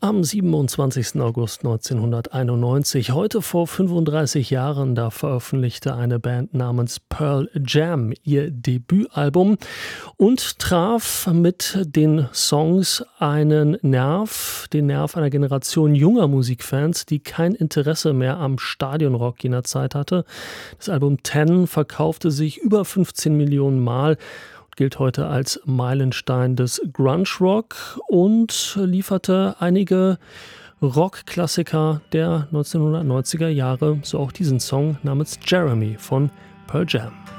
Am 27. August 1991, heute vor 35 Jahren, da veröffentlichte eine Band namens Pearl Jam ihr Debütalbum und traf mit den Songs den Nerv einer Generation junger Musikfans, die kein Interesse mehr am Stadionrock jener Zeit hatte. Das Album Ten verkaufte sich über 15 Millionen Mal, gilt heute als Meilenstein des Grunge-Rock und lieferte einige Rockklassiker der 1990er Jahre, so auch diesen Song namens Jeremy von Pearl Jam.